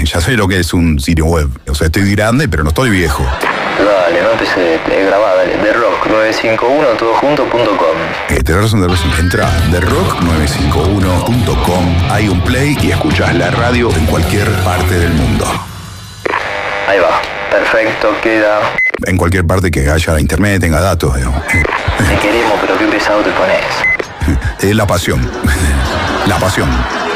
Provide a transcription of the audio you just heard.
ya sé lo que es un sitio web. O sea, estoy grande, pero no estoy viejo. Dale, no empecé, grabá, dale. TheRock951todojunto.com. Tenés razón, entra a TheRock951.com. Hay un play y escuchás la radio en cualquier parte del mundo. Ahí va, perfecto, queda. En cualquier parte que haya internet, tenga datos, digamos. Te queremos, pero qué pesado te pones. Es la pasión. La pasión.